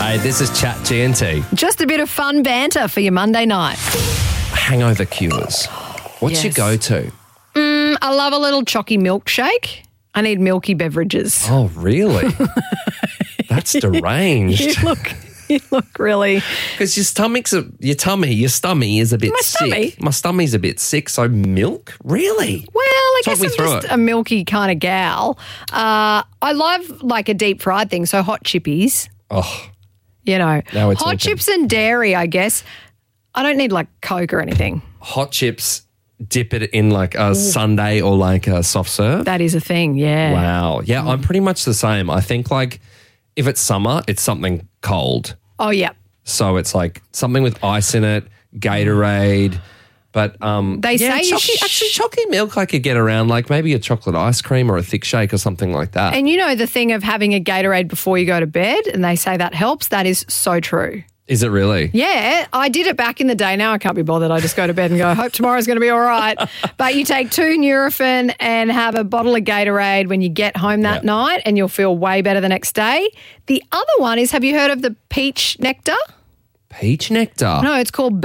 Hey, this is Chat GNT. Just a bit of fun banter for your Monday night. Hangover cures. What's your Yes. go-to? I love a little chalky milkshake. I need milky beverages. Oh, really? That's deranged. You look really... Because your tummy is a bit My sick. stomach? My stummy's a bit sick, so milk? Really? Well, I Talk guess me I'm through just it. a milky kind of gal. I love like a deep fried thing, so hot chippies, Oh, you know. Now we're hot talking. chips and dairy, I guess. I don't need like Coke or anything. hot chips, dip it in like a sundae or like a soft serve. That is a thing, yeah. Wow. Yeah, I'm pretty much the same. I think like if it's summer, it's something cold. Oh, yeah. So it's like something with ice in it, Gatorade. But They say you chalky milk I could get around, like maybe a chocolate ice cream or a thick shake or something like that. And you know the thing of having a Gatorade before you go to bed, and they say that helps. That is so true. Is it really? Yeah, I did it back in the day. Now I can't be bothered. I just go to bed and go, I hope tomorrow's going to be all right. But you take 2 Nurofen and have a bottle of Gatorade when you get home that night, and you'll feel way better the next day. The other one is, have you heard of the peach nectar? Peach nectar. No, it's called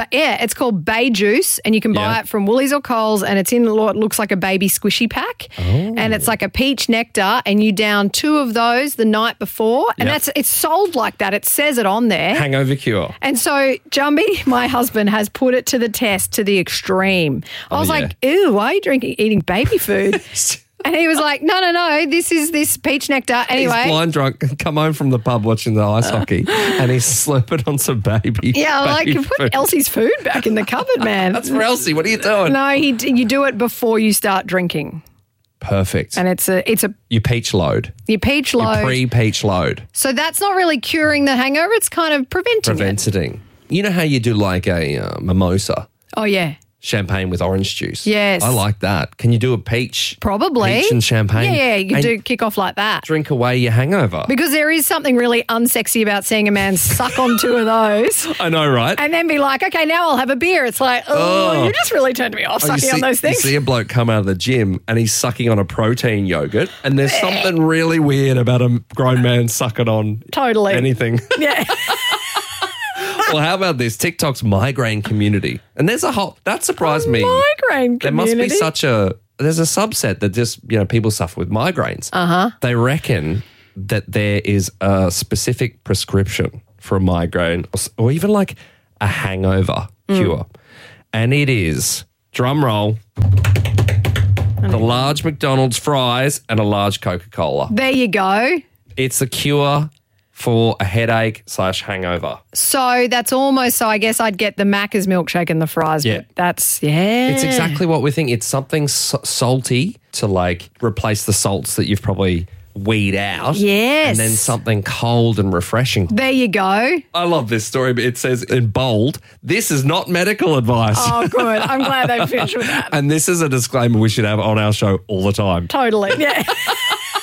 Bay Juice, and you can buy Yeah. it from Woolies or Coles, and it's in what looks like a baby squishy pack, and it's like a peach nectar, and you down 2 of those the night before, and Yep. it's sold like that. It says it on there. Hangover cure. And so Jumby, my husband, has put it to the test to the extreme. I was yeah. like, ew, why are you eating baby food? And he was like, no, this is this peach nectar. Anyway. He's blind drunk, come home from the pub watching the ice hockey and he's slurping on some baby. Yeah, like baby you put food. Elsie's food back in the cupboard, man. That's for Elsie. What are you doing? No, you do it before you start drinking. Perfect. And it's a You peach load. your peach Your load. pre-peach load. So that's not really curing the hangover. It's kind of preventing it. Preventing. You know how you do like a mimosa? Oh, yeah. Champagne with orange juice. Yes. I like that. Can you do a peach? Probably. Peach and champagne. Yeah, you can and do kick off like that. drink away your hangover. Because there is something really unsexy about seeing a man suck on 2 of those. I know, right? And then be like, okay, now I'll have a beer. It's like, you just really turned me off sucking on those things. You see a bloke come out of the gym and he's sucking on a protein yogurt, and there's something really weird about a grown man sucking on Totally. anything. Yeah. Well, how about this? TikTok's migraine community. And there's a whole, that surprised me. Migraine community. There must be there's a subset that just, people suffer with migraines. Uh-huh. They reckon that there is a specific prescription for a migraine or even like a hangover cure. And it is, drum roll, the large McDonald's fries and a large Coca-Cola. There you go. It's a cure for a headache/hangover. So that's almost, so I guess I'd get the Macca's milkshake and the fries. Yeah. But that's, yeah. It's exactly what we think. It's something salty to like replace the salts that you've probably weed out. Yes. And then something cold and refreshing. There you go. I love this story, but it says in bold, this is not medical advice. Oh, good. I'm glad they finished with that. And this is a disclaimer we should have on our show all the time. Totally. Yeah.